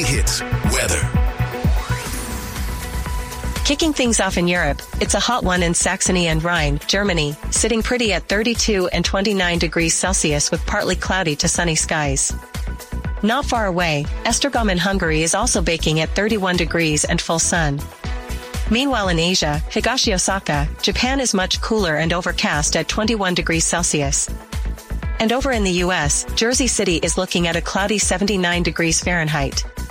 hits weather. Kicking things off in Europe, it's a hot one in Saxony and Rhine, Germany, sitting pretty at 32 and 29 degrees Celsius with partly cloudy to sunny skies. Not far away, Esztergom in Hungary is also baking at 31 degrees and full sun. Meanwhile in Asia, Higashi Osaka, Japan is much cooler and overcast at 21 degrees Celsius. And over in the US, Jersey City is looking at a cloudy 79 degrees Fahrenheit.